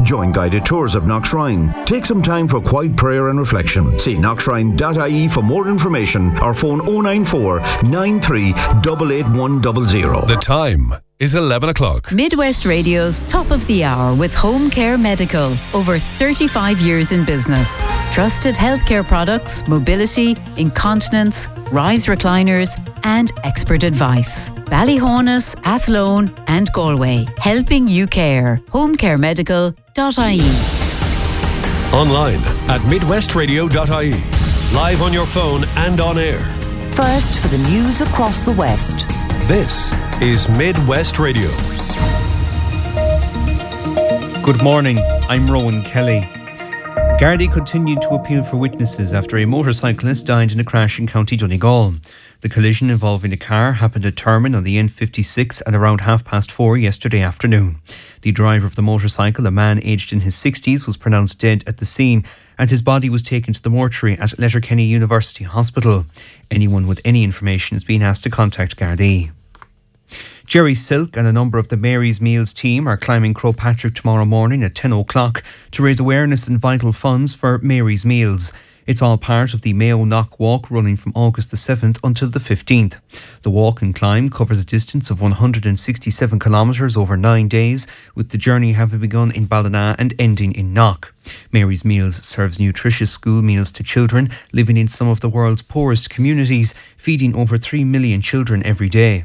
Join guided tours of Knockshrine. Take some time for quiet prayer and reflection. See knockshrine.ie for more information or phone 094 93 88100. The time is 11 o'clock. Midwest Radio's Top of the Hour with Home Care Medical. Over 35 years in business. Trusted healthcare products, mobility, incontinence, rise recliners and expert advice. Ballyhonus, Athlone and Galway. Helping you care. homecaremedical.ie. Online at midwestradio.ie. Live on your phone and on air. First for the news across the West. This is Midwest Radio. Good morning, I'm Rowan Kelly. Gardaí continued to appeal for witnesses after a motorcyclist died in a crash in County Donegal. The collision involving a car happened at Termon on the N56 at around 4:30 yesterday afternoon. The driver of the motorcycle, a man aged in his 60s, was pronounced dead at the scene and his body was taken to the mortuary at Letterkenny University Hospital. Anyone with any information is being asked to contact Gardaí. Jerry Silk and a number of the Mary's Meals team are climbing Croagh Patrick tomorrow morning at 10 o'clock to raise awareness and vital funds for Mary's Meals. It's all part of the Mayo Knock Walk running from August the 7th until the 15th. The walk and climb covers a distance of 167 kilometres over 9 days, with the journey having begun in Ballina and ending in Knock. Mary's Meals serves nutritious school meals to children living in some of the world's poorest communities, feeding over 3 million children every day.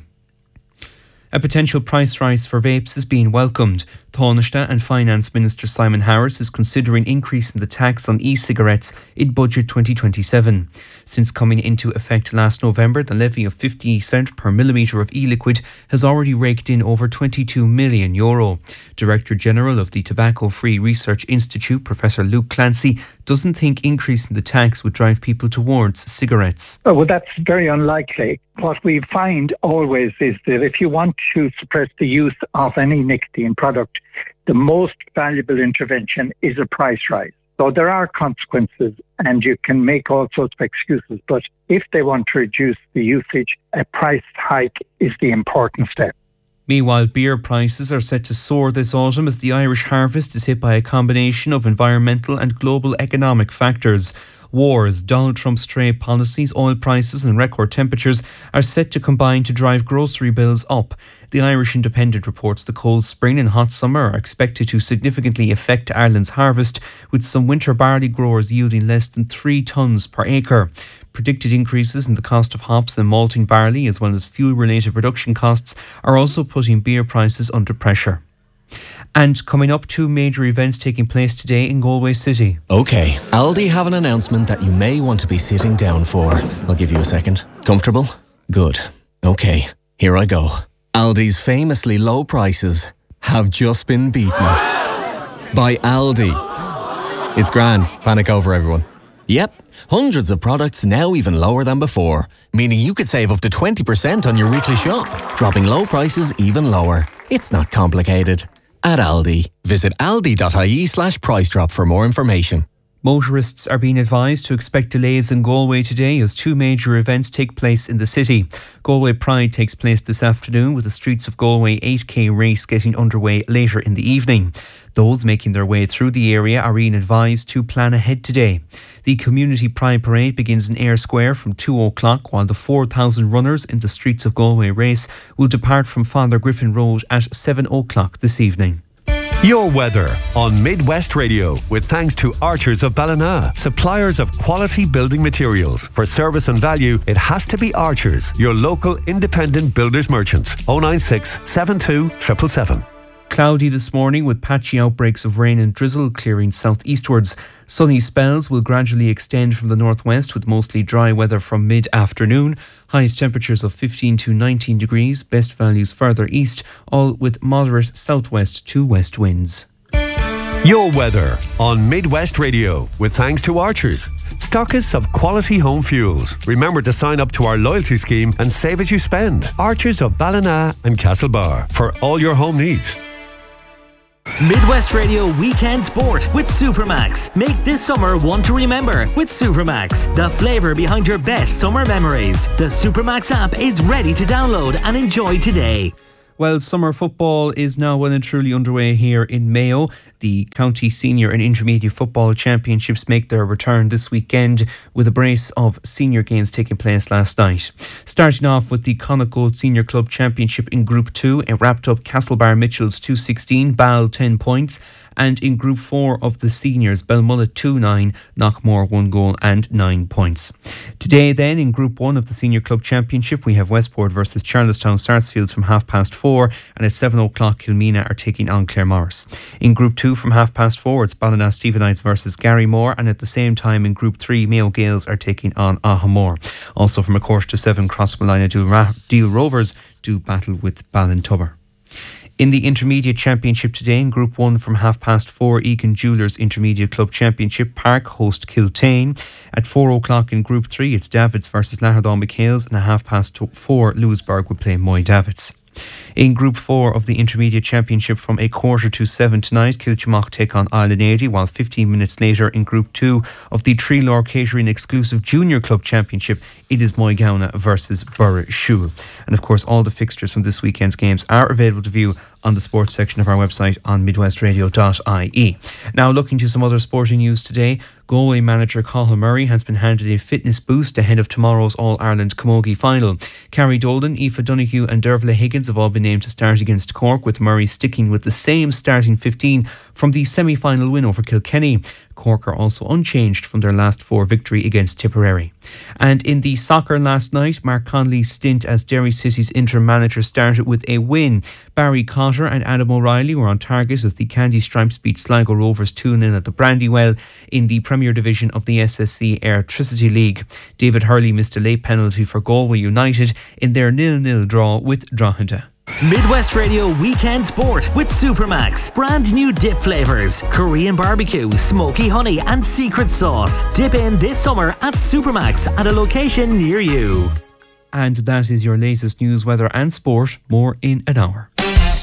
A potential price rise for vapes is being welcomed. Taoiseach and Finance Minister Simon Harris is considering increasing the tax on e-cigarettes in Budget 2027. Since coming into effect last November, the levy of 50 cent per millimetre of e-liquid has already raked in over €22 million. Director General of the Tobacco Free Research Institute, Professor Luke Clancy, doesn't think increasing the tax would drive people towards cigarettes. Oh, well, that's very unlikely. What we find always is that if you want to suppress the use of any nicotine product, the most valuable intervention is a price rise. So there are consequences and you can make all sorts of excuses, but if they want to reduce the usage, a price hike is the important step. Meanwhile, beer prices are set to soar this autumn as the Irish harvest is hit by a combination of environmental and global economic factors. Wars, Donald Trump's trade policies, oil prices and record temperatures are set to combine to drive grocery bills up. The Irish Independent reports the cold spring and hot summer are expected to significantly affect Ireland's harvest, with some winter barley growers yielding less than 3 tonnes per acre. Predicted increases in the cost of hops and malting barley, as well as fuel-related production costs, are also putting beer prices under pressure. And coming up, 2 major events taking place today in Galway City. OK, Aldi have an announcement that you may want to be sitting down for. I'll give you a second. Comfortable? Good. OK, here I go. Aldi's famously low prices have just been beaten by Aldi. It's grand. Panic over, everyone. Yep, hundreds of products now even lower than before, meaning you could save up to 20% on your weekly shop, dropping low prices even lower. It's not complicated. At Aldi, visit aldi.ie/price drop for more information. Motorists are being advised to expect delays in Galway today as 2 major events take place in the city. Galway Pride takes place this afternoon, with the Streets of Galway 8K race getting underway later in the evening. Those making their way through the area are being advised to plan ahead today. The Community Pride Parade begins in Ayr Square from 2 o'clock, while the 4,000 runners in the Streets of Galway race will depart from Father Griffin Road at 7 o'clock this evening. Your weather on Midwest Radio, with thanks to Archers of Ballina, suppliers of quality building materials. For service and value, it has to be Archers, your local independent builders merchant. 096 72 777. Cloudy this morning with patchy outbreaks of rain and drizzle clearing southeastwards. Sunny spells will gradually extend from the northwest with mostly dry weather from mid-afternoon. Highest temperatures of 15 to 19 degrees, best values further east, all with moderate southwest to west winds. Your weather on Midwest Radio, with thanks to Archers, stockists of quality home fuels. Remember to sign up to our loyalty scheme and save as you spend. Archers of Ballina and Castlebar, for all your home needs. Midwest Radio Weekend Sport with Supermax. Make this summer one to remember with Supermax, the flavour behind your best summer memories. The Supermax app is ready to download and enjoy today. Well, summer football is now well and truly underway here in Mayo. The County Senior and Intermediate Football Championships make their return this weekend with a brace of senior games taking place last night. Starting off with the Connacht Senior Club Championship in Group 2, it wrapped up Castlebar Mitchells 2-16, Ball 10 points. And in Group 4 of the seniors, Belmullet 2-9, Knockmore 1 goal and 9 points. Today then, in Group 1 of the Senior Club Championship, we have Westport versus Charlestown Sarsfields from 4:30, and at 7 o'clock Kilmena are taking on Claremorris. In Group 2 from 4:30, it's Ballina Stephenites versus Garrymore, and at the same time in Group 3, Mayo Gales are taking on Ahamore. Also from 7:15, Crossmolina Deal Rovers do battle with Ballintubber. In the Intermediate Championship today, in Group 1 from 4:30, Egan Jewellers Intermediate Club Championship, Park host Kiltane. At 4 o'clock in Group 3, it's Davids versus Lahardon McHales, and at 4:30, Lewisburg will play Moy Davids. In Group 4 of the Intermediate Championship from 6:45 tonight, Kilchimach take on Island 80, while 15 minutes later in Group 2 of the Treelor Catering Exclusive Junior Club Championship, it is Moygauna versus Burrishoole. And of course, all the fixtures from this weekend's games are available to view on the sports section of our website on midwestradio.ie. Now looking to some other sporting news today, Galway manager Cathal Murray has been handed a fitness boost ahead of tomorrow's All-Ireland Camogie final. Carrie Dolan, Aoife Donoghue and Dervla Higgins have all been named to start against Cork, with Murray sticking with the same starting 15 from the semi-final win over Kilkenny. Cork are also unchanged from their last 4 victory against Tipperary. And in the soccer last night, Mark Conley's stint as Derry City's interim manager started with a win. Barry Cotter and Adam O'Reilly were on target as the Candy Stripes beat Sligo Rovers 2-0 at the Brandywell in the Premier Division of the SSC Airtricity League. David Hurley missed a late penalty for Galway United in their 0-0 draw with Drogheda. Midwest Radio Weekend Sport with Supermax. Brand new dip flavours: Korean barbecue, smoky honey and secret sauce. Dip in this summer at Supermax at a location near you. And that is your latest news, weather and sport. More in an hour.